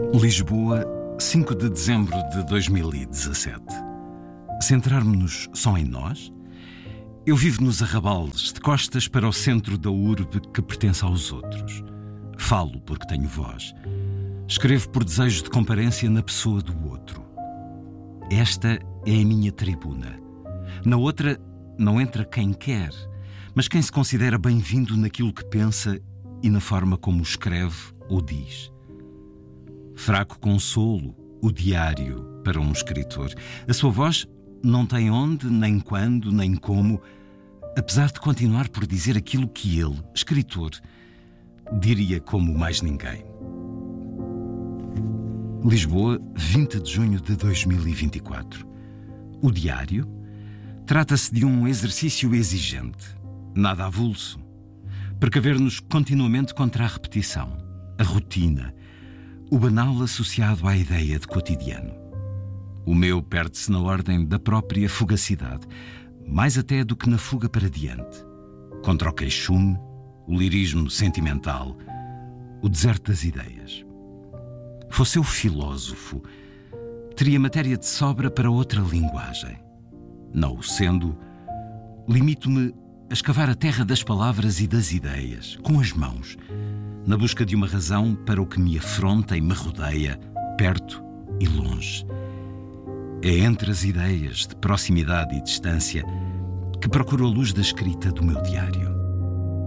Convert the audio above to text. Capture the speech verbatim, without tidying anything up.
Lisboa, cinco de dezembro de dois mil e dezassete. Centrarmos-nos só em nós? Eu vivo nos arrabaldes, de costas para o centro da urbe que pertence aos outros. Falo porque tenho voz. Escrevo por desejo de comparência na pessoa do outro. Esta é a minha tribuna. Na outra não entra quem quer, mas quem se considera bem-vindo naquilo que pensa e na forma como escreve ou diz. Fraco consolo, o diário para um escritor. A sua voz não tem onde, nem quando, nem como, apesar de continuar por dizer aquilo que ele, escritor, diria como mais ninguém. Lisboa, vinte de junho de dois mil e vinte e quatro. O diário trata-se de um exercício exigente, nada avulso. Precaver-nos continuamente contra a repetição, a rotina, o banal associado à ideia de cotidiano. O meu perde-se na ordem da própria fugacidade, mais até do que na fuga para diante, contra o queixume, o lirismo sentimental, o deserto das ideias. Fosse eu filósofo, teria matéria de sobra para outra linguagem. Não o sendo, limito-me a escavar a terra das palavras e das ideias, com as mãos, na busca de uma razão para o que me afronta e me rodeia, perto e longe. É entre as ideias de proximidade e distância que procuro a luz da escrita do meu diário.